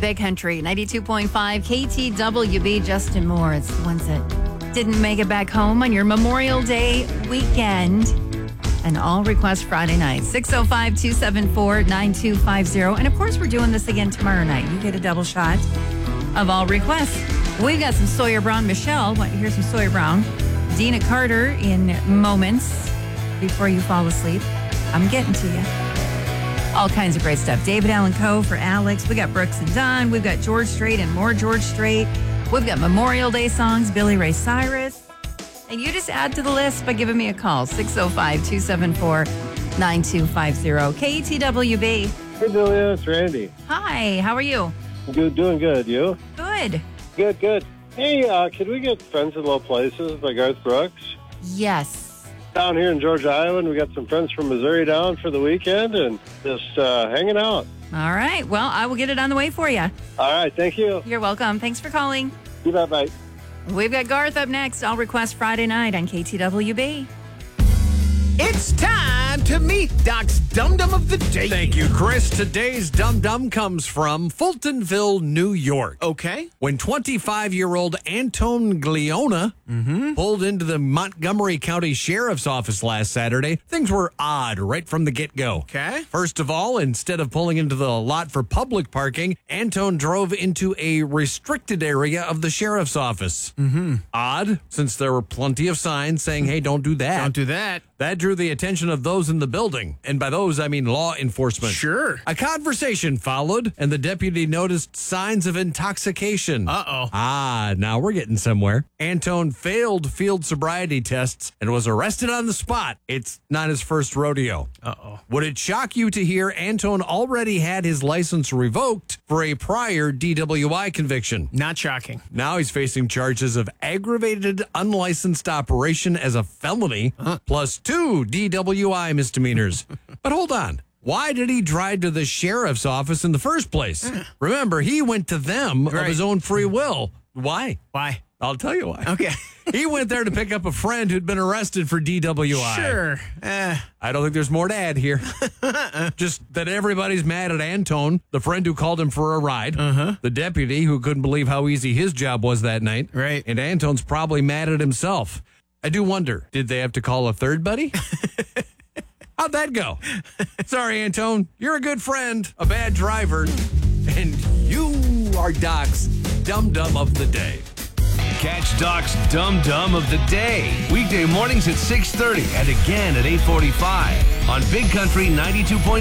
Big Country, 92.5 KTWB. Justin Moore. It's the ones that didn't make it back home on your Memorial Day weekend. And all requests Friday night, 605-274-9250. And of course, we're doing this again tomorrow night. You get a double shot of all requests. We've got some Sawyer Brown. Michelle, here's some Sawyer Brown. Dina Carter in moments before you fall asleep. I'm getting to you. All kinds of great stuff. David Allen Coe for Alex. We got Brooks and Dunn. We've got George Strait and more George Strait. We've got Memorial Day songs, Billy Ray Cyrus. And you just add to the list by giving me a call, 605-274-9250. KTWB. Hey, Julia, it's Randy. Hi, how are you? Good, doing good. You? Good. Good. Hey, can we get Friends in Low Places by Garth Brooks? Yes. Down here in Georgia Island, we got some friends from Missouri down for the weekend and just hanging out. All right. Well, I will get it on the way for you. All right, thank you. You're welcome. Thanks for calling. You bet, bye. We've got Garth up next. All requests Friday night on KTWB. It's time to meet Doc's Dum Dum of the Day. Thank you, Chris. Today's Dum Dum comes from Fultonville, New York. Okay. When 25-year-old Anton Gliona pulled into the Montgomery County Sheriff's Office last Saturday, things were odd right from the get-go. Okay. First of all, instead of pulling into the lot for public parking, Anton drove into a restricted area of the sheriff's office. Odd, since there were plenty of signs saying, hey, don't do that. Don't do that. That drew the attention of those in the building. And by those, I mean law enforcement. Sure. A conversation followed, and the deputy noticed signs of intoxication. Uh-oh. Now we're getting somewhere. Anton failed field sobriety tests and was arrested on the spot. It's not his first rodeo. Uh-oh. Would it shock you to hear Anton already had his license revoked for a prior DWI conviction? Not shocking. Now he's facing charges of aggravated unlicensed operation as a felony, plus 2 DWI misdemeanors. But hold on. Why did he drive to the sheriff's office in the first place? Remember, he went to them of his own free will. Why? Why? I'll tell you why. Okay. He went there to pick up a friend who'd been arrested for DWI. Sure. I don't think there's more to add here. Just that everybody's mad at Anton, the friend who called him for a ride, the deputy who couldn't believe how easy his job was that night, Right. and Anton's probably mad at himself. I do wonder, did they have to call a third buddy? How'd that go? Sorry, Anton, you're a good friend, a bad driver, and you are Doc's Dum Dum of the Day. Catch Doc's Dum Dum of the Day weekday mornings at 6:30 and again at 8:45 on Big Country 92.5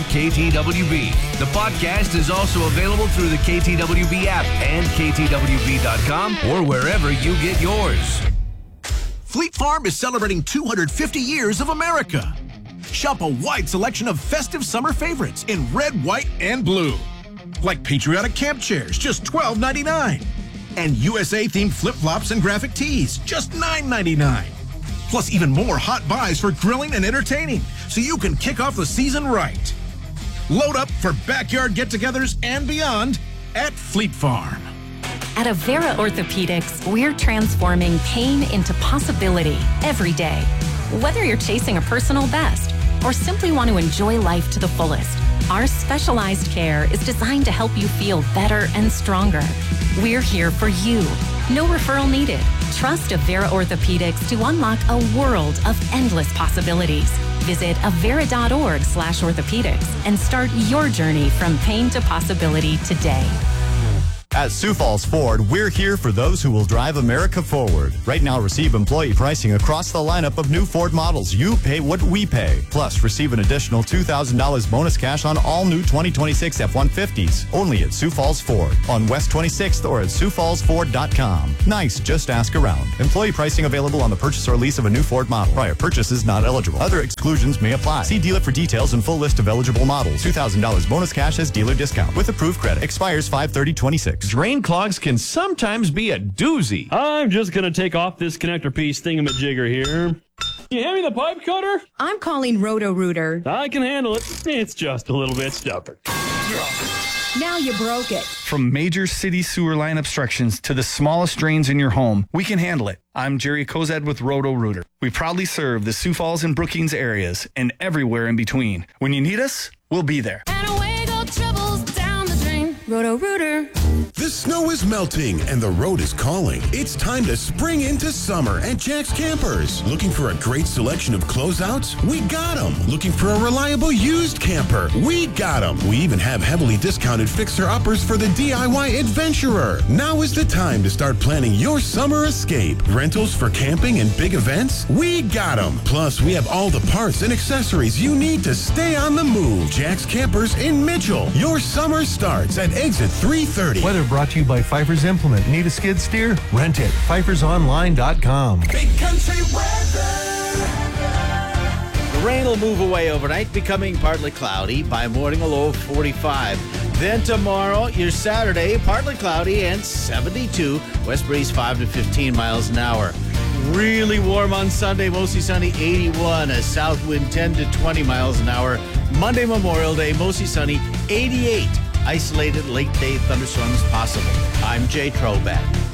KTWB. The podcast is also available through the KTWB app and KTWB.com or wherever you get yours. Fleet Farm is celebrating 250 years of America. Shop a wide selection of festive summer favorites in red, white, and blue. Like patriotic camp chairs, just $12.99. And USA-themed flip-flops and graphic tees, just $9.99. Plus even more hot buys for grilling and entertaining, so you can kick off the season right. Load up for backyard get-togethers and beyond at Fleet Farm. At Avera Orthopedics, we're transforming pain into possibility every day. Whether you're chasing a personal best or simply want to enjoy life to the fullest, our specialized care is designed to help you feel better and stronger. We're here for you. No referral needed. Trust Avera Orthopedics to unlock a world of endless possibilities. Visit avera.org/orthopedics and start your journey from pain to possibility today. At Sioux Falls Ford, we're here for those who will drive America forward. Right now, receive employee pricing across the lineup of new Ford models. You pay what we pay. Plus, receive an additional $2,000 bonus cash on all new 2026 F-150s. Only at Sioux Falls Ford on West 26th or at SiouxFallsFord.com. Nice, just ask around. Employee pricing available on the purchase or lease of a new Ford model. Prior purchase is not eligible. Other exclusions may apply. See dealer for details and full list of eligible models. $2,000 bonus cash as dealer discount with approved credit. Expires 5/30/26. Drain clogs can sometimes be a doozy. I'm just going to take off this connector piece thingamajigger here. You hand me the pipe cutter? I'm calling Roto-Rooter. I can handle it. It's just a little bit stubborn. Now you broke it. From major city sewer line obstructions to the smallest drains in your home, we can handle it. I'm Jerry Kozad with Roto-Rooter. We proudly serve the Sioux Falls and Brookings areas and everywhere in between. When you need us, we'll be there. And away go troubles down the drain. Roto-Rooter. The snow is melting and the road is calling. It's time to spring into summer at Jack's Campers. Looking for a great selection of closeouts? We got them. Looking for a reliable used camper? We got them. We even have heavily discounted fixer-uppers for the DIY adventurer. Now is the time to start planning your summer escape. Rentals for camping and big events? We got them. Plus, we have all the parts and accessories you need to stay on the move. Jack's Campers in Mitchell. Your summer starts at exit 330. Weather brought to you by Pfeiffer's Implement. Need a skid steer? Rent it. PfeiffersOnline.com. Big country weather. The rain will move away overnight, becoming partly cloudy. By morning, a low of 45. Then tomorrow, your Saturday, partly cloudy and 72. West breeze 5 to 15 miles an hour. Really warm on Sunday, mostly sunny, 81. A south wind 10 to 20 miles an hour. Monday, Memorial Day, mostly sunny, 88. Isolated late day thunderstorms possible. I'm Jay Trobat.